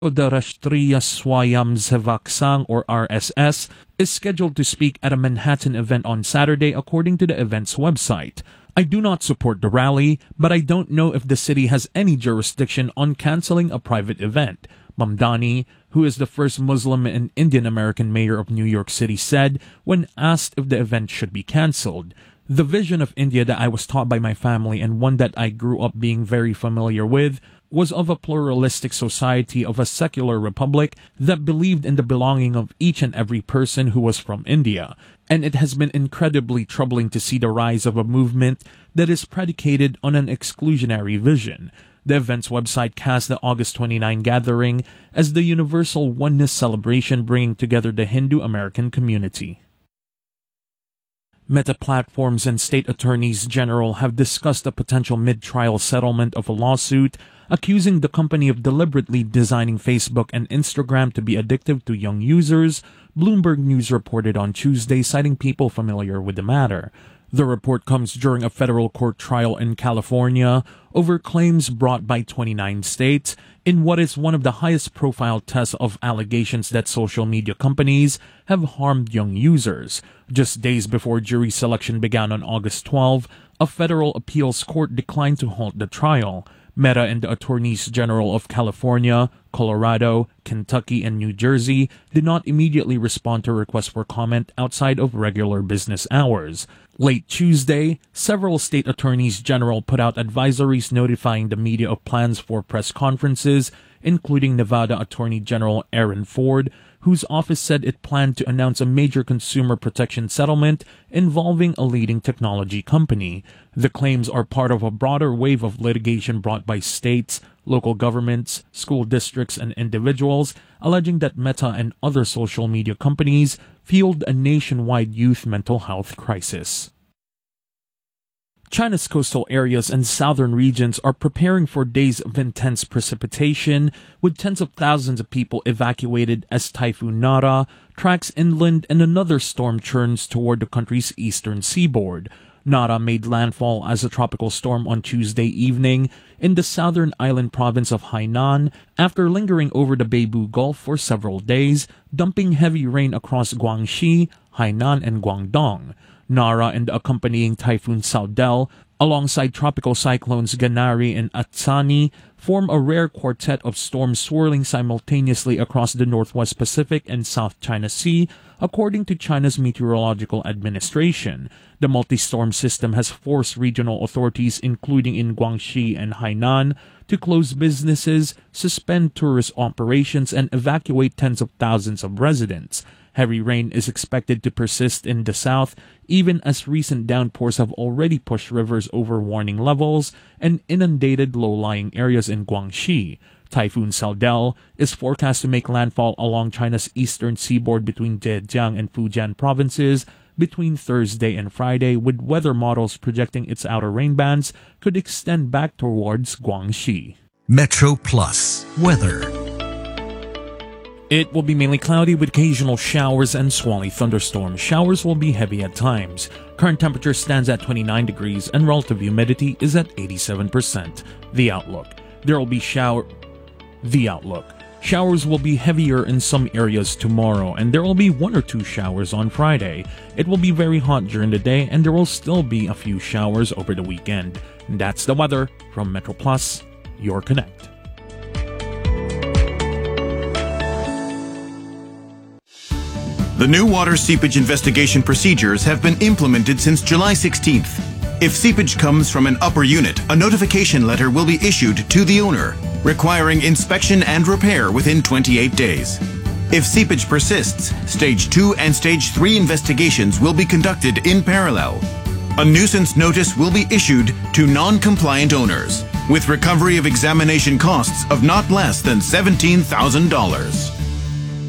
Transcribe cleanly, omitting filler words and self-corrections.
the Rashtriya Swayamsevak Sangh, or RSS, is scheduled to speak at a Manhattan event on Saturday, according to the event's website. I do not support the rally, but I don't know if the city has any jurisdiction on canceling a private event, Mamdani, who is the first Muslim and Indian-American mayor of New York City, said when asked if the event should be canceled. The vision of India that I was taught by my family and one that I grew up being very familiar with was of a pluralistic society, of a secular republic that believed in the belonging of each and every person who was from India. And it has been incredibly troubling to see the rise of a movement that is predicated on an exclusionary vision. The event's website cast the August 29 gathering as the Universal Oneness celebration, bringing together the Hindu-American community. Meta Platforms and state attorneys general have discussed a potential mid-trial settlement of a lawsuit accusing the company of deliberately designing Facebook and Instagram to be addictive to young users, Bloomberg News reported on Tuesday, citing people familiar with the matter. The report comes during a federal court trial in California over claims brought by 29 states in what is one of the highest profile tests of allegations that social media companies have harmed young users. Just days before jury selection began on August 12, a federal appeals court declined to halt the trial. Meta and the attorneys general of California, Colorado, Kentucky, and New Jersey did not immediately respond to requests for comment outside of regular business hours. Late Tuesday, several state attorneys general put out advisories notifying the media of plans for press conferences, including Nevada Attorney General Aaron Ford, whose office said it planned to announce a major consumer protection settlement involving a leading technology company. The claims are part of a broader wave of litigation brought by states, local governments, school districts, and individuals, alleging that Meta and other social media companies fueled a nationwide youth mental health crisis. China's coastal areas and southern regions are preparing for days of intense precipitation, with tens of thousands of people evacuated as Typhoon Nara tracks inland and another storm churns toward the country's eastern seaboard. Nara made landfall as a tropical storm on Tuesday evening in the southern island province of Hainan after lingering over the Beibu Gulf for several days, dumping heavy rain across Guangxi, Hainan, and Guangdong. Nara and the accompanying Typhoon Saudel, alongside tropical cyclones Ganari and Atsani, form a rare quartet of storms swirling simultaneously across the Northwest Pacific and South China Sea, according to China's Meteorological Administration. The multi-storm system has forced regional authorities, including in Guangxi and Hainan, to close businesses, suspend tourist operations, and evacuate tens of thousands of residents. Heavy rain is expected to persist in the south, even as recent downpours have already pushed rivers over warning levels and inundated low-lying areas in Guangxi. Typhoon Saudel is forecast to make landfall along China's eastern seaboard between Zhejiang and Fujian provinces between Thursday and Friday, with weather models projecting its outer rain bands could extend back towards Guangxi. Metro Plus weather. It will be mainly cloudy with occasional showers and squally thunderstorms. Showers will be heavy at times. Current temperature stands at 29 degrees and relative humidity is at 87%. The outlook. Showers will be heavier in some areas tomorrow, and there will be 1 or 2 showers on Friday. It will be very hot during the day, and there will still be a few showers over the weekend. And that's the weather from Metro Plus, your Connect. The new water seepage investigation procedures have been implemented since July 16th. If seepage comes from an upper unit, a notification letter will be issued to the owner, requiring inspection and repair within 28 days. If seepage persists, Stage 2 and Stage 3 investigations will be conducted in parallel. A nuisance notice will be issued to non-compliant owners, with recovery of examination costs of not less than $17,000.